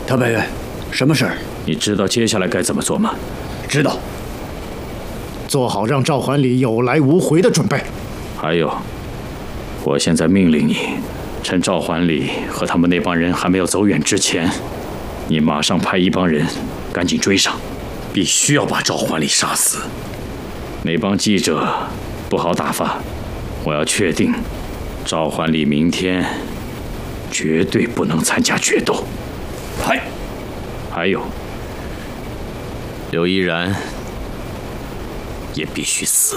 特派员，什么事儿？ 你知道接下来该怎么做吗？ 知道。做好让赵桓礼有来无回的准备。 还有，我现在命令你，趁赵桓礼和他们那帮人还没有走远之前，你马上派一帮人赶紧追上，必须要把赵桓礼杀死。那帮记者不好打发，我要确定赵桓礼明天绝对不能参加决斗。还有，刘依然也必须死。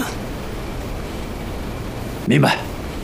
明白。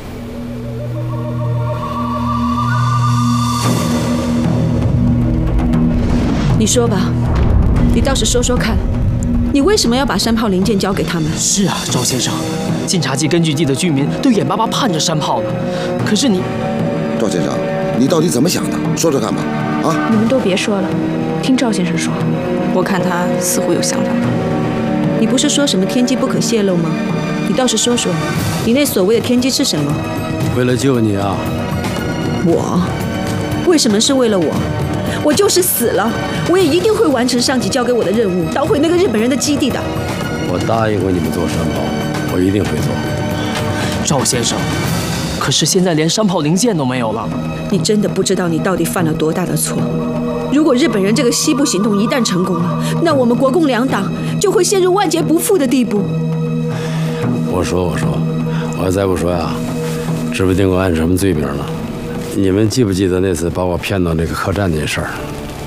你说吧，你倒是说说看，你为什么要把山炮零件交给他们？ 是啊，赵先生，晋察冀根据地的居民都眼巴巴盼着山炮呢。可是你， 赵先生，你到底怎么想的？说说看吧。啊！ 你们都别说了，听赵先生说。我看他似乎有想法。 你不是说什么天机不可泄露吗？你倒是说说，你那所谓的天机是什么？ 为了救你啊！ 我？为什么是为了我？我就是死了，我也一定会完成上级交给我的任务，捣毁那个日本人的基地的。 我答应过你们做山炮，我一定会做。 赵先生，可是现在连山炮零件都没有了。 你真的不知道你到底犯了多大的错。如果日本人这个西部行动一旦成功了，那我们国共两党就会陷入万劫不复的地步。 我说，我要再不说呀，指不定我按什么罪名了。你们记不记得那次把我骗到那个客栈那事儿？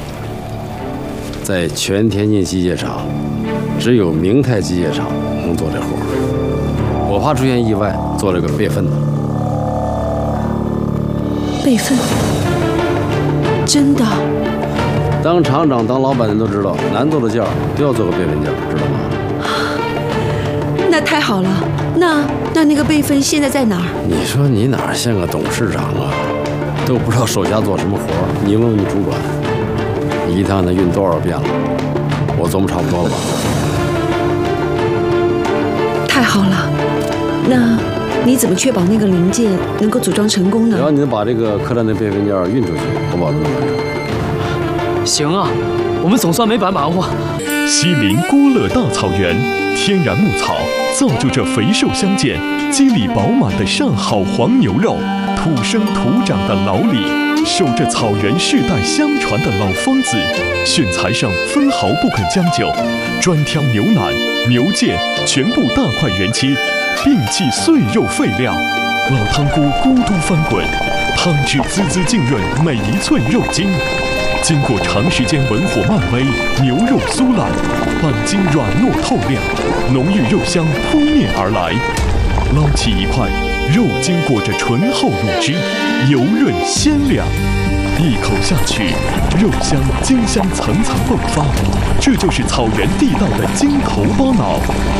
在全天津机械厂，只有明泰机械厂能做这活儿。我怕出现意外，做了个备份的。 备份？真的？ 当厂长、当老板的都知道，难做的件都要做个备份件，知道吗？ 那太好了。那个备份现在在哪儿？ 你说你哪像个董事长啊？都不知道手下做什么活儿。你问问你主管，你一趟得运多少遍了？我琢磨差不多了吧？ 太好了，那你怎么确保那个零件能够组装成功呢？ 只要你能把这个客栈的备份件运出去，我保证能完成。 行啊，我们总算没白忙活。 西临郭勒大草原，天然牧草造就着肥瘦相间、肌理饱满的上好黄牛肉，土生土长的老李，守着草原世代相传的老方子，选材上分毫不肯将就，专挑牛腩、牛腱全部大块原切，并系碎肉废料，老汤锅咕嘟翻滚，汤汁滋滋浸润每一寸肉筋。经过长时间文火慢煨，牛肉酥烂，板筋软糯透亮，浓郁肉香扑面而来。捞起一块，肉经过着醇厚乳汁，油润鲜亮，一口下去，肉香、筋香层层迸发。这就是草原地道的筋头包脑。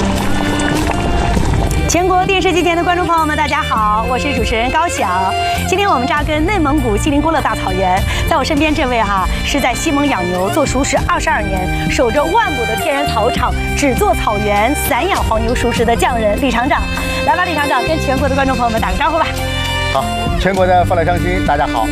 全国电视机前的观众朋友们，大家好，我是主持人高翔。今天我们扎根内蒙古锡林郭勒大草原，在我身边这位是在西蒙养牛做熟食22年，守着万亩的天然草场，只做草原散养黄牛熟食的匠人李厂长。来吧，李厂长，跟全国的观众朋友们打个招呼吧。 好，全国的父老乡亲，大家好，